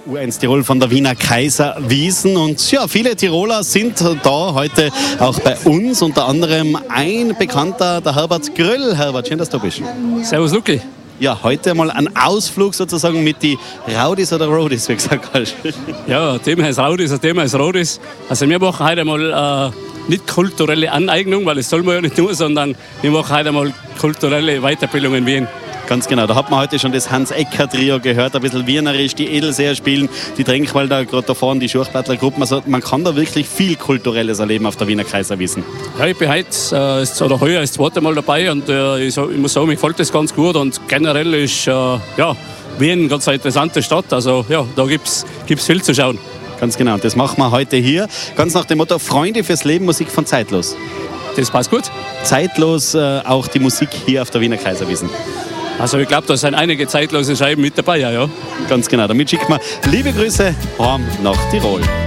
U1 Tirol von der Wiener Kaiserwiesen. Und ja, viele Tiroler sind da heute auch bei uns. Unter anderem ein Bekannter, der Herbert Gröll. Herbert, schön, dass du bist. Servus, Luki. Ja, heute mal ein Ausflug sozusagen mit die Raudis oder Roadies, wie gesagt hast. Ja, Thema ist Raudis, das Thema ist Roadies. Also wir machen heute mal nicht kulturelle Aneignung, weil das soll man ja nicht tun, sondern wir machen heute mal kulturelle Weiterbildung in Wien. Ganz genau, da hat man heute schon das Hans-Ecker-Trio gehört, ein bisschen wienerisch, die Edelseher spielen, die Tränkwalder, gerade da vorne die Schurchplattler-Gruppen. Also man kann da wirklich viel Kulturelles erleben auf der Wiener Kaiserwiesen. Ja, ich bin heute oder heuer das zweite Mal dabei und ich muss sagen, mir gefällt das ganz gut und generell ist Wien eine ganz interessante Stadt, also ja, da gibt's viel zu schauen. Ganz genau, das machen wir heute hier, ganz nach dem Motto Freunde fürs Leben, Musik von Zeitlos. Das passt gut. Zeitlos auch die Musik hier auf der Wiener Kaiserwiesen. Also ich glaube, da sind einige zeitlose Scheiben mit dabei, ja. Ganz genau, damit schicken wir liebe Grüße heim nach Tirol.